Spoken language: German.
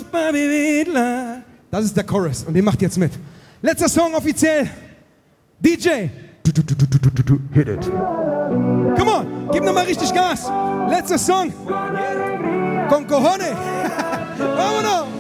Das ist der Chorus und den macht jetzt mit. Letzter Song offiziell. DJ. Hit it. Come on, gib nochmal richtig Gas. Letzter Song. Con cojones. Vámonos.